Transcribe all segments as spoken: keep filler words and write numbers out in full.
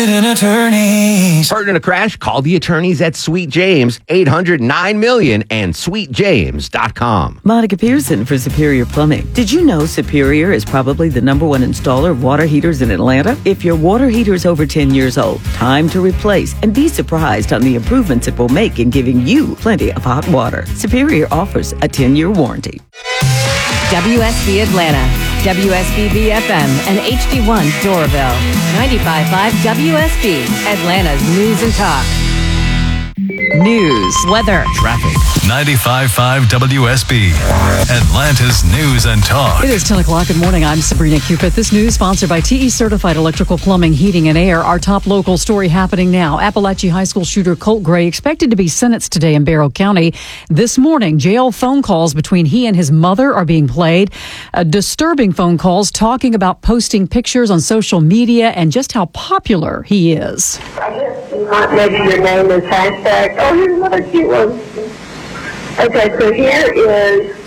Independent attorneys. Hurt in a crash? Call the attorneys at Sweet James, eight hundred nine million and sweet james dot com. Monica Pearson for Superior Plumbing. Did you know Superior is probably the number one installer of water heaters in Atlanta? If your water heater is over ten years old, time to replace and be surprised on the improvements it will make in giving you plenty of hot water. Superior offers a ten-year warranty. W S B Atlanta, W S B B F M, and H D one Doraville. ninety-five point five W S B, Atlanta's news and talk. News, weather, traffic. ninety-five point five W S B, Atlanta's news and talk. It is ten o'clock. Good morning. I'm Sabrina Cupid. This news sponsored by T E Certified Electrical Plumbing, Heating, and Air. Our top local story happening now. Appalachia High School shooter Colt Gray expected to be sentenced today in Barrow County. This morning, jail phone calls between he and his mother are being played. Uh, disturbing phone calls talking about posting pictures on social media and just how popular he is. I guess you want maybe your name is hashtag. Oh, here's another cute one. Okay, so here is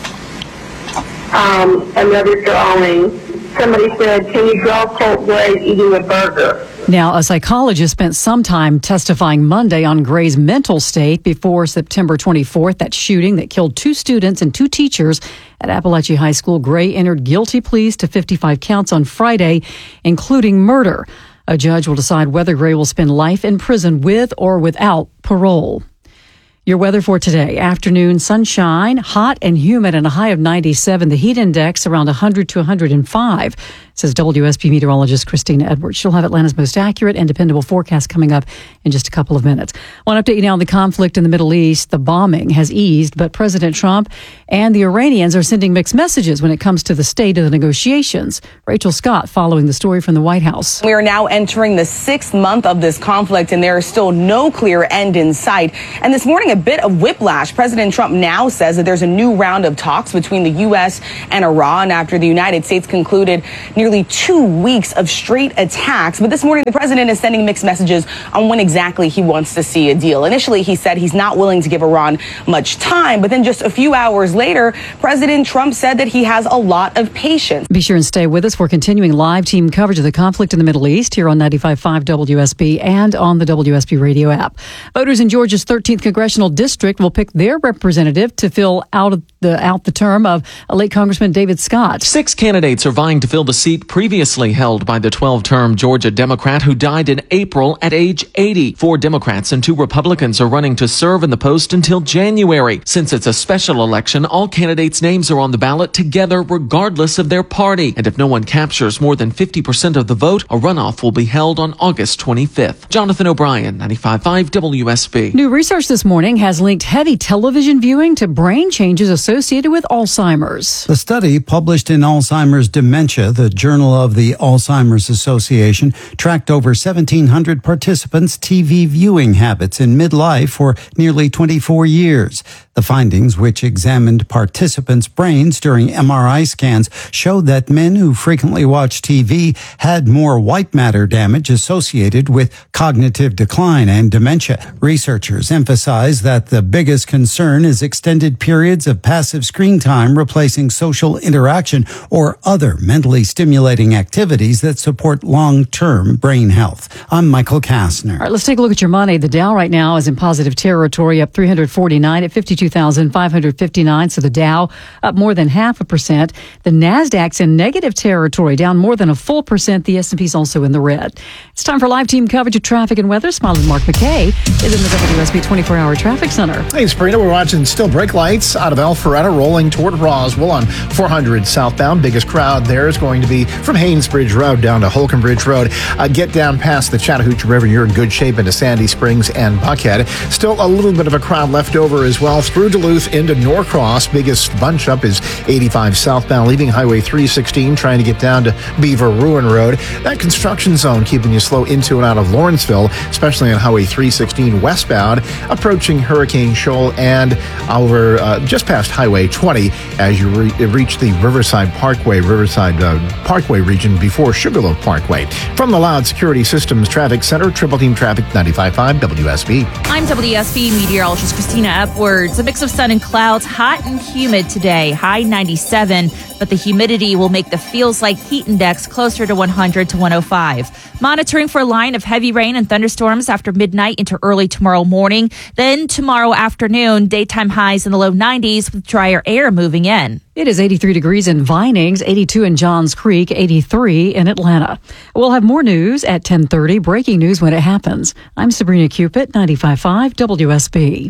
um, another drawing. Somebody said, can you draw Colt Gray eating a burger? Now, a psychologist spent some time testifying Monday on Gray's mental state before September twenty-fourth, that shooting that killed two students and two teachers at Appalachia High School. Gray entered guilty pleas to fifty-five counts on Friday, including murder. A judge will decide whether Gray will spend life in prison with or without parole. Your weather for today. Afternoon, sunshine, hot and humid, and a high of ninety-seven. The heat index around one hundred to one hundred five, says W S B meteorologist Christina Edwards. She'll have Atlanta's most accurate and dependable forecast coming up in just a couple of minutes. I want to update you now on the conflict in the Middle East. The bombing has eased, but President Trump and the Iranians are sending mixed messages when it comes to the state of the negotiations. Rachel Scott following the story from the White House. We are now entering the sixth month of this conflict, and there is still no clear end in sight. And this morning, a bit of whiplash. President Trump now says that there's a new round of talks between the U S and Iran after the United States concluded nearly two weeks of straight attacks. But this morning, the president is sending mixed messages on when exactly he wants to see a deal. Initially, he said he's not willing to give Iran much time. But then just a few hours later, President Trump said that he has a lot of patience. Be sure and stay with us for continuing live team coverage of the conflict in the Middle East here on ninety-five point five W S B and on the W S B radio app. Voters in Georgia's thirteenth congressional district will pick their representative to fill out of the out the term of late Congressman David Scott. Six candidates are vying to fill the seat previously held by the twelve-term Georgia Democrat who died in April at age eighty. Four Democrats and two Republicans are running to serve in the post until January. Since it's a special election, all candidates' names are on the ballot together regardless of their party. And if no one captures more than fifty percent of the vote, a runoff will be held on August twenty-fifth. Jonathan O'Brien, ninety-five point five W S B. New research this morning has linked heavy television viewing to brain changes associated with Alzheimer's. The study, published in Alzheimer's Dementia, the Journal of the Alzheimer's Association, tracked over seventeen hundred participants' T V viewing habits in midlife for nearly twenty-four years. The findings, which examined participants' brains during M R I scans, showed that men who frequently watched T V had more white matter damage associated with cognitive decline and dementia. Researchers emphasize that the biggest concern is extended periods of passive screen time replacing social interaction or other mentally stimulating activities that support long-term brain health. I'm Michael Kastner. All right, let's take a look at your money. The Dow right now is in positive territory, up three hundred forty-nine at fifty-two thousand five hundred fifty-nine. So the Dow up more than half a percent. The Nasdaq's in negative territory, down more than a full percent. The S and P's also in the red. It's time for live team coverage of traffic and weather. Smiling Mark McKay is in the W S B twenty-four hour traffic center. Hey, Sabrina, we're watching still brake lights out of Alpharetta rolling toward Roswell on four hundred southbound. Biggest crowd there is going to be from Haynesbridge Road down to Holcomb Bridge Road. Uh, get down past the Chattahoochee River. You're in good shape into Sandy Springs and Buckhead. Still a little bit of a crowd left over as well through Duluth into Norcross. Biggest bunch up is eighty-five southbound, leaving Highway three sixteen, trying to get down to Beaver Ruin Road. That construction zone keeping you slow into and out of Lawrenceville, especially on Highway three sixteen westbound, approaching Hurricane Shoal and over uh, just past Highway twenty as you re- reach the Riverside Parkway, Riverside uh, Parkway region before Sugarloaf Parkway. From the Loud Security Systems Traffic Center, Triple Team Traffic, ninety-five point five W S B. I'm W S B meteorologist Christina Edwards. a mix of sun and clouds, hot and humid today, high ninety-seven, but the humidity will make the feels like heat index closer to one hundred to one oh five. Monitoring for a line of heavy rain and thunderstorms after midnight into early tomorrow morning. Then tomorrow afternoon, daytime highs in the low nineties with drier air moving in. It is eighty-three degrees in Vinings, eighty-two in Johns Creek, eighty-three in Atlanta. We'll have more news at ten thirty, breaking news when it happens. I'm Sabrina Cupid, ninety-five point five W S B.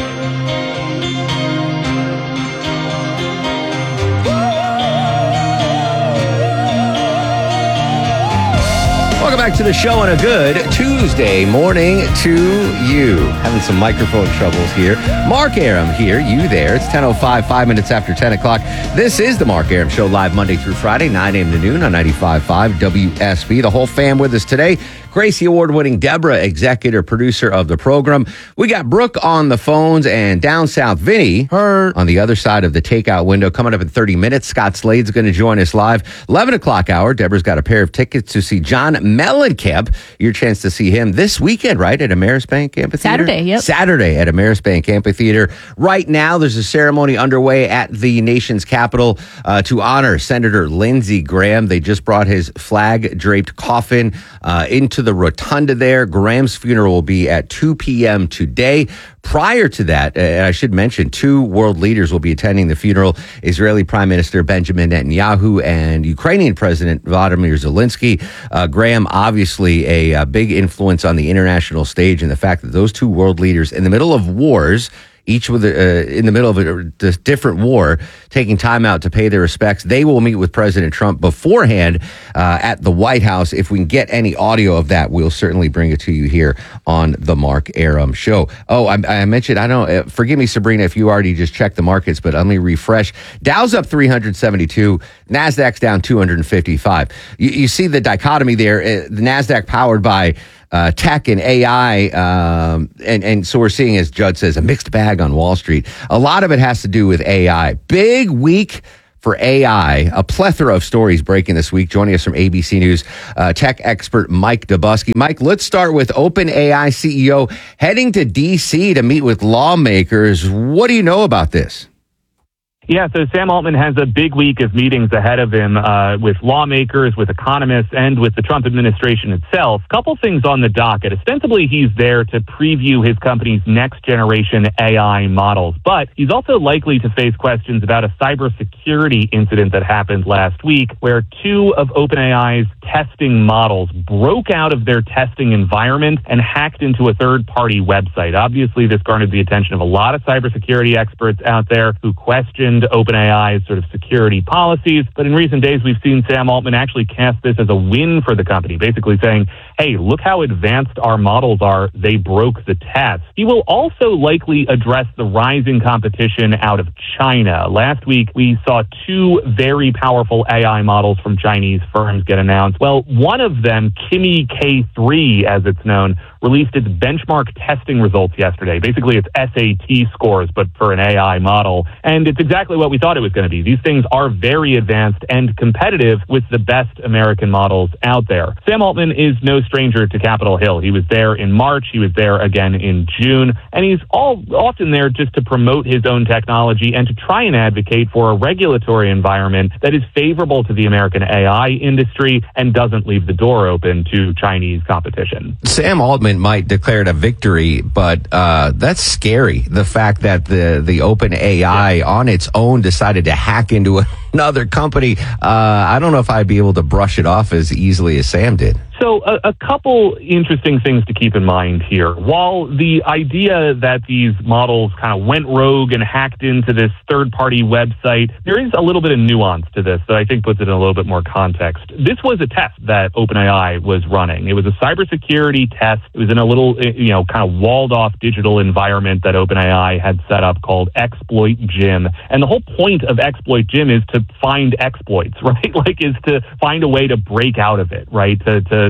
Welcome back to the show on a good Tuesday morning to you. Having some microphone troubles here. Mark Aram here, you there. It's ten oh five, five minutes after ten o'clock. This is the Mark Aram Show, live Monday through Friday, nine a.m. to noon on ninety-five point five W S B. The whole fam with us today. Gracie Award-winning Deborah, executive producer of the program. We got Brooke on the phones and down south Vinny her on the other side of the takeout window. Coming up in thirty minutes, Scott Slade's going to join us live. eleven o'clock hour, Deborah's got a pair of tickets to see John Mellencamp. Your chance to see him this weekend, right, at Amerisbank Amphitheater? Saturday, yep. Saturday at Amerisbank Amphitheater. Right now, there's a ceremony underway at the nation's capital uh, to honor Senator Lindsey Graham. They just brought his flag-draped coffin uh, into the rotunda there. Graham's funeral will be at two p.m. today. Prior to that, uh, I should mention, two world leaders will be attending the funeral. Israeli Prime Minister Benjamin Netanyahu and Ukrainian President Vladimir Zelensky. Uh, Graham, obviously a, a big influence on the international stage, and the fact that those two world leaders in the middle of wars, each with a, uh, in the middle of a, a different war, taking time out to pay their respects. They will meet with President Trump beforehand uh, at the White House. If we can get any audio of that, we'll certainly bring it to you here on the Mark Aram Show. Oh, I, I mentioned, I don't, uh, forgive me, Sabrina, if you already just checked the markets, but let me refresh. Dow's up three hundred seventy-two, NASDAQ's down two hundred fifty-five. You, you see the dichotomy there. Uh, the NASDAQ powered by Uh, tech and A I, um, and, and so we're seeing, as Judd says, a mixed bag on Wall Street. A lot of it has to do with A I. Big week for A I. A plethora of stories breaking this week. Joining us from A B C News, uh, tech expert Mike Dubusky. Mike, let's start with OpenAI C E O heading to D C to meet with lawmakers. What do you know about this? Yeah, so Sam Altman has a big week of meetings ahead of him uh, with lawmakers, with economists, and with the Trump administration itself. Couple things on the docket. Ostensibly, he's there to preview his company's next-generation A I models, but he's also likely to face questions about a cybersecurity incident that happened last week, where two of OpenAI's testing models broke out of their testing environment and hacked into a third-party website. Obviously, this garnered the attention of a lot of cybersecurity experts out there who question OpenAI's sort of security policies. But in recent days, we've seen Sam Altman actually cast this as a win for the company, basically saying, hey, look how advanced our models are. They broke the test. He will also likely address the rising competition out of China. Last week, we saw two very powerful A I models from Chinese firms get announced. Well, one of them, Kimi K three, as it's known, released its benchmark testing results yesterday. Basically, it's S A T scores, but for an A I model. And it's exactly what we thought it was going to be. These things are very advanced and competitive with the best American models out there. Sam Altman is no stranger to Capitol Hill. He was there in March. He was there again in June. And he's all often there just to promote his own technology and to try and advocate for a regulatory environment that is favorable to the American A I industry and doesn't leave the door open to Chinese competition. Sam Altman might declare it a victory, but uh, that's scary. The fact that the, the OpenAI yeah. on its own decided to hack into another company. Uh, I don't know if I'd be able to brush it off as easily as Sam did. So a, a couple interesting things to keep in mind here. While the idea that these models kind of went rogue and hacked into this third-party website, there is a little bit of nuance to this that I think puts it in a little bit more context. This was a test that OpenAI was running. It was a cybersecurity test. It was in a little, you know, kind of walled-off digital environment that OpenAI had set up called Exploit Gym. And the whole point of Exploit Gym is to find exploits, right? Like, is to find a way to break out of it, right? To, to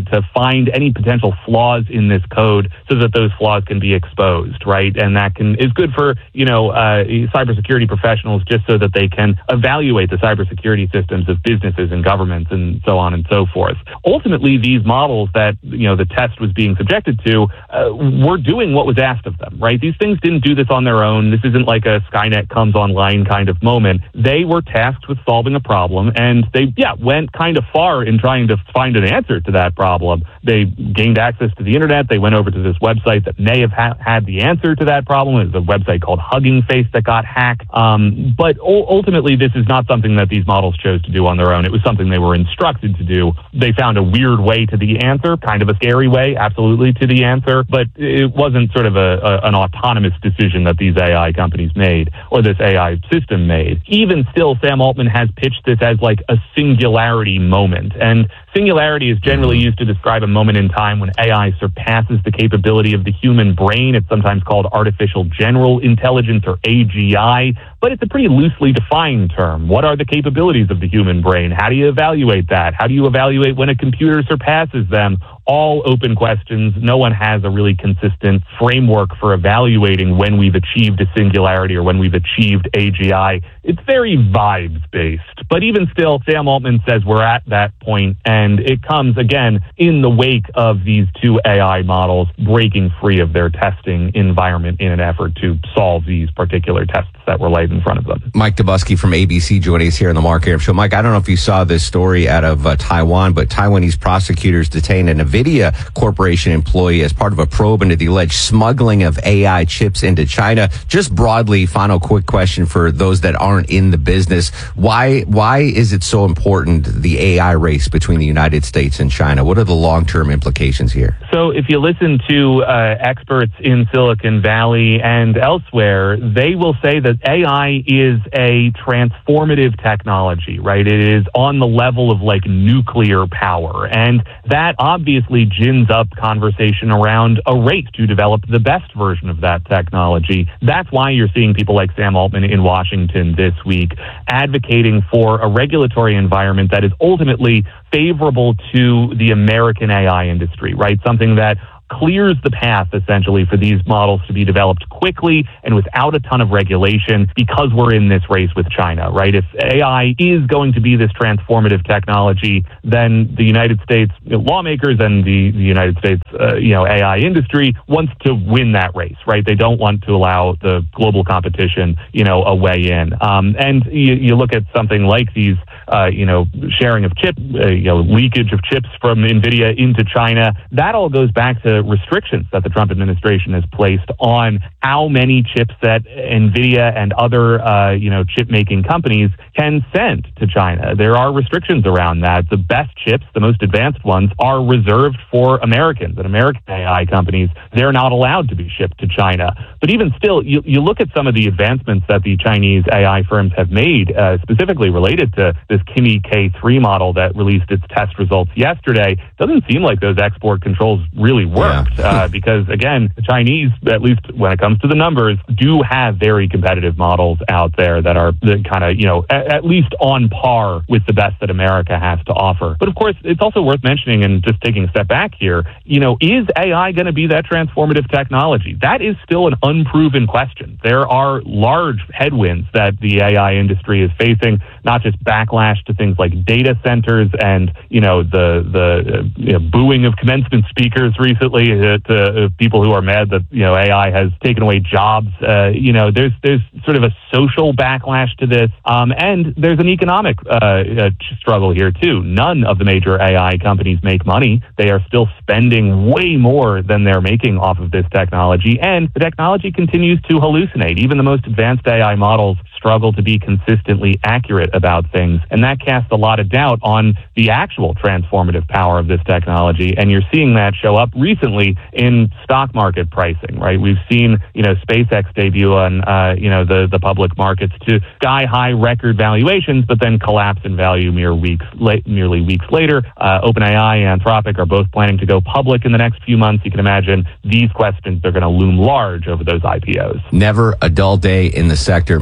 to find any potential flaws in this code so that those flaws can be exposed, right? And that can is good for, you know, uh, cybersecurity professionals just so that they can evaluate the cybersecurity systems of businesses and governments and so on and so forth. Ultimately, these models that, you know, the test was being subjected to uh, were doing what was asked of them, right? These things didn't do this on their own. This isn't like a Skynet comes online kind of moment. They were tasked with solving a problem, and they, yeah, went kind of far in trying to find an answer to that problem. They gained access to the internet. They went over to this website that may have ha- had the answer to that problem. It was a website called Hugging Face that got hacked. Um, but u- ultimately, this is not something that these models chose to do on their own. It was something they were instructed to do. They found a weird way to the answer, kind of a scary way, absolutely, to the answer, but it wasn't sort of a, a an autonomous decision that these A I companies made or this A I system made. Even still, Sam Altman has pitched this as like a singularity moment. And singularity is generally used to describe a moment in time when A I surpasses the capability of the human brain. It's sometimes called artificial general intelligence, or A G I, but it's a pretty loosely defined term. What are the capabilities of the human brain? How do you evaluate that? How do you evaluate when a computer surpasses them? All open questions. No one has a really consistent framework for evaluating when we've achieved a singularity or when we've achieved A G I. It's very vibes-based. But even still, Sam Altman says we're at that point, and it comes, again, in the wake of these two A I models breaking free of their testing environment in an effort to solve these particular tests that were laid in front of them. Mike Dubusky from A B C joining us here on the Mark Arum Show. Mike, I don't know if you saw this story out of uh, Taiwan, but Taiwanese prosecutors detained an NVIDIA Corporation employee as part of a probe into the alleged smuggling of A I chips into China. Just broadly, final quick question for those that aren't in the business. Why, why is it so important, the A I race between the United States and China? What are the long-term implications here? So if you listen to uh, experts in Silicon Valley and elsewhere, they will say that A I is a transformative technology, right? It is on the level of like nuclear power. And that obviously gins up conversation around a race to develop the best version of that technology. That's why you're seeing people like Sam Altman in Washington this week advocating for a regulatory environment that is ultimately favorable to the American A I industry, right? Something that clears the path, essentially, for these models to be developed quickly and without a ton of regulation, because we're in this race with China, right? If A I is going to be this transformative technology, then the United States lawmakers and the, the United States, uh, you know, A I industry wants to win that race, right? They don't want to allow the global competition, you know, a way in. Um, and you, you look at something like these, uh, you know, sharing of chip, uh, you know, leakage of chips from NVIDIA into China. That all goes back to restrictions that the Trump administration has placed on how many chips that NVIDIA and other, uh, you know, chip-making companies can send to China. There are restrictions around that. The best chips, the most advanced ones, are reserved for Americans and American A I companies. They're not allowed to be shipped to China. But even still, you, you look at some of the advancements that the Chinese A I firms have made, uh, specifically related to this Kimi K three model that released its test results yesterday. Doesn't seem like those export controls really work. Yeah. uh, because, again, the Chinese, at least when it comes to the numbers, do have very competitive models out there that are kind of, you know, at, at least on par with the best that America has to offer. But, of course, it's also worth mentioning, and just taking a step back here, you know, is A I going to be that transformative technology? That is still an unproven question. There are large headwinds that the A I industry is facing, not just backlash to things like data centers and, you know, the, the uh, you know, booing of commencement speakers recently to, to people who are mad that, you know, A I has taken away jobs. Uh, you know, there's there's sort of a social backlash to this, um, and there's an economic uh, uh, struggle here too. None of the major A I companies make money. They are still spending way more than they're making off of this technology, and the technology continues to hallucinate. Even the most advanced A I models struggle to be consistently accurate about things, and that casts a lot of doubt on the actual transformative power of this technology. And you're seeing that show up recently in stock market pricing, right? We've seen, you know, SpaceX debut on, uh, you know, the, the public markets to sky-high record valuations, but then collapse in value mere weeks, la- merely weeks later. Uh, OpenAI and Anthropic are both planning to go public in the next few months. You can imagine these questions are going to loom large over those I P Os. Never a dull day in the sector. Mike Dubusky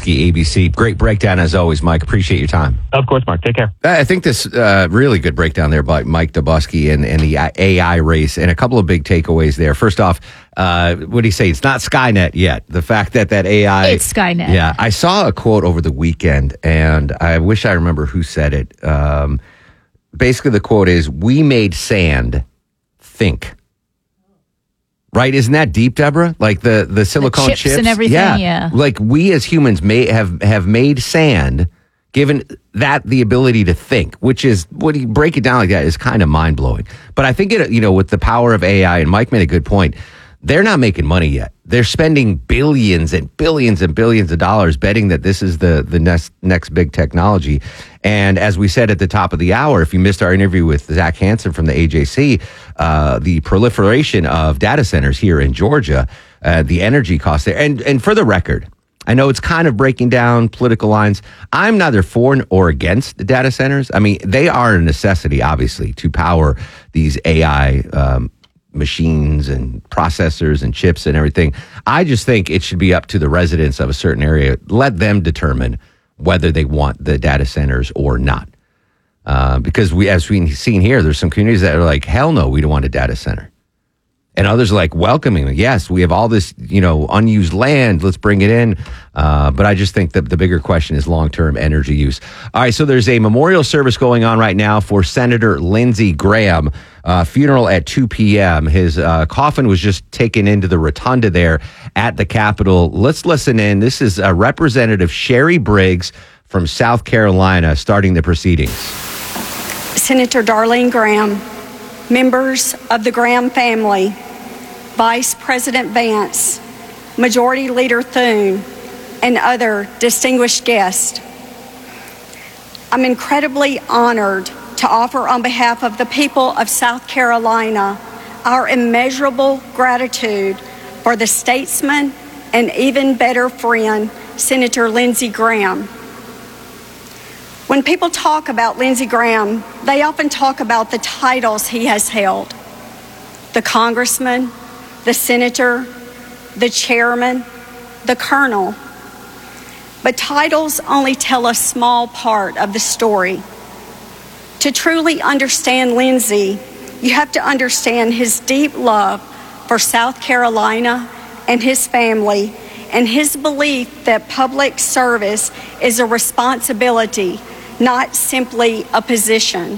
Dubosky, A B C. Great breakdown as always, Mike. Appreciate your time. Of course, Mark. Take care. I think this uh, really good breakdown there by Mike Dubosky and, and the A I race, and a couple of big takeaways there. First off, uh, what do you say? It's not Skynet yet. The fact that that A I... It's Skynet. Yeah. I saw a quote over the weekend, and I wish I remember who said it. Um, basically, the quote is, "We made sand think." Right? Isn't that deep, Deborah? Like the, the silicone the chips, chips and everything, yeah. yeah. Like we as humans may have, have made sand, given that the ability to think, which is, when you break it down like that, is kind of mind blowing. But I think it, you know, with the power of A I, and Mike made a good point, they're not making money yet. They're spending billions and billions and billions of dollars betting that this is the, the next, next big technology. And as we said at the top of the hour, if you missed our interview with Zach Hansen from the A J C, uh, the proliferation of data centers here in Georgia, uh, the energy costs there. And, and for the record, I know it's kind of breaking down political lines. I'm neither for or against the data centers. I mean, they are a necessity, obviously, to power these A I um machines and processors and chips and everything. I just think it should be up to the residents of a certain area. Let them determine whether they want the data centers or not. Uh, because we, as we've seen here, there's some communities that are like, hell no, we don't want a data center. And others are like welcoming. Yes, we have all this, you know, unused land. Let's bring it in. Uh, but I just think that the bigger question is long-term energy use. All right, so there's a memorial service going on right now for Senator Lindsey Graham. Uh, funeral at two p.m. His uh, coffin was just taken into the rotunda there at the Capitol. Let's listen in. This is uh, Representative Sherry Briggs from South Carolina starting the proceedings. Senator Darlene Graham, members of the Graham family, Vice President Vance, Majority Leader Thune, and other distinguished guests. I'm incredibly honored to offer on behalf of the people of South Carolina our immeasurable gratitude for the statesman and even better friend, Senator Lindsey Graham. When people talk about Lindsey Graham, they often talk about the titles he has held: the congressman, the senator, the chairman, the colonel. But titles only tell a small part of the story. To truly understand Lindsey, you have to understand his deep love for South Carolina and his family, and his belief that public service is a responsibility, not simply a position.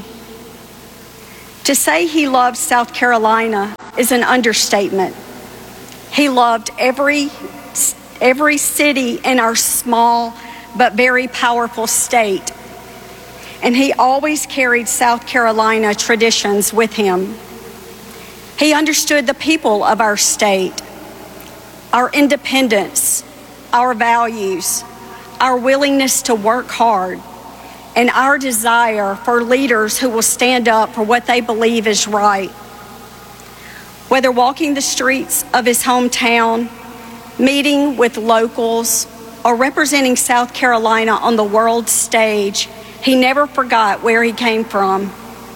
To say he loved South Carolina is an understatement. He loved every, every city in our small but very powerful state. And he always carried South Carolina traditions with him. He understood the people of our state, our independence, our values, our willingness to work hard, and our desire for leaders who will stand up for what they believe is right. Whether walking the streets of his hometown, meeting with locals, or representing South Carolina on the world stage, he never forgot where he came from.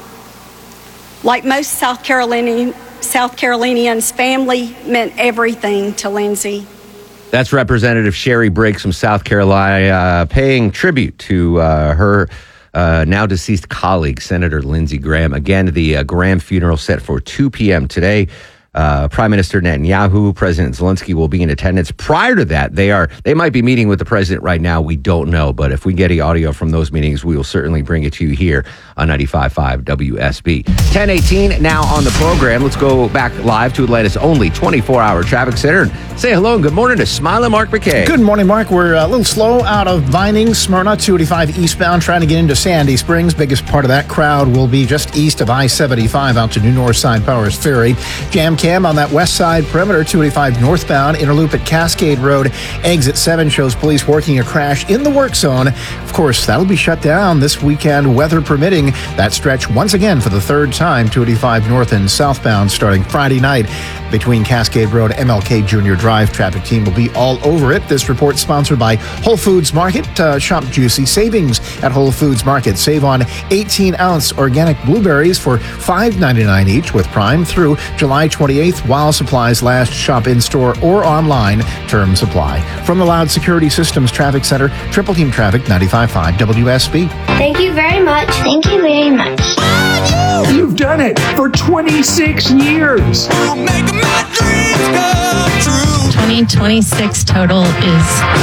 Like most South Carolinian, South Carolinians, family meant everything to Lindsey. That's Representative Sherry Briggs from South Carolina, uh, paying tribute to uh, her uh, now deceased colleague, Senator Lindsey Graham. Again, the uh, Graham funeral set for two p.m. today. Uh, Prime Minister Netanyahu, President Zelensky will be in attendance. Prior to that, they are they might be meeting with the president right now. We don't know, but if we get any audio from those meetings, we will certainly bring it to you here on ninety-five point five W S B. ten eighteen now on the program. Let's go back live to Atlanta's only twenty-four hour traffic center and say hello and good morning to Smiling Mark McKay. Good morning, Mark. We're a little slow out of Vining, Smyrna, two eighty-five eastbound, trying to get into Sandy Springs. Biggest part of that crowd will be just east of I seventy-five out to New Northside Powers Ferry. Jam cam on that west side perimeter, two eighty-five northbound, inner loop at Cascade Road. Exit seven shows police working a crash in the work zone. Of course, that'll be shut down this weekend, weather permitting. That stretch once again for the third time, two eighty-five north and southbound starting Friday night. between Cascade Road and M L K Junior Drive. Traffic team will be all over it. This report sponsored by Whole Foods Market. Uh, shop juicy savings at Whole Foods Market. Save on eighteen ounce organic blueberries for five ninety-nine each with Prime through July twenty-eighth while supplies last. Shop in-store or online. Terms apply. From the Loud Security Systems Traffic Center, Triple Team Traffic, ninety-five point five W S B. Thank you very much. Thank you very much. You've done it for twenty-six years. twenty twenty-six total is